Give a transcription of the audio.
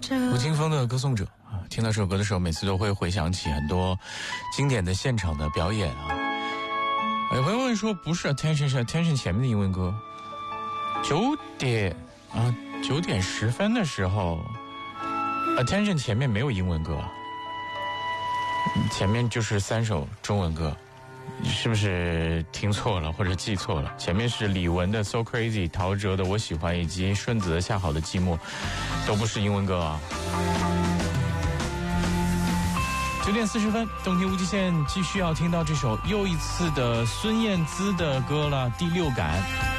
吴青峰的《歌颂者》啊，听到这首歌的时候，每次都会回想起很多经典的现场的表演啊。有朋友问说，不是 attention， 是 attention 前面的英文歌。9点10分的时候 ，attention 前面没有英文歌，前面就是3首中文歌。是不是听错了或者记错了？前面是李玟的 So Crazy， 陶喆的我喜欢，以及顺子的下好的寂寞，都不是英文歌啊。9点40分，动听无极限继续要听到这首又一次的孙燕姿的歌了，《第六感》。